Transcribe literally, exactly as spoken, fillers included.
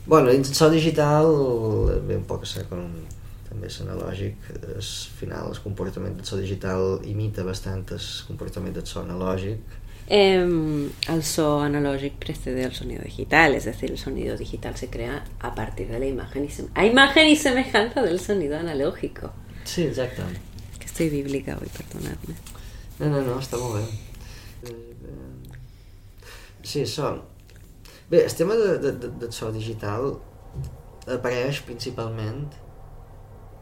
Bueno, dins el so digital ve un poc a ser com també és analògic. Al final el comportament del so digital imita bastant el comportament del so analògic. Eh, el so analógico precede al sonido digital, es decir, el sonido digital se crea a partir de la imagen y, sem- a imagen y semejanza del sonido analógico. Sí, exacte. Que estoy bíblica hoy, perdonadme. No, no, no, està molt bé. Sí, so... Bé, el tema de, de, de, del so digital apareix principalment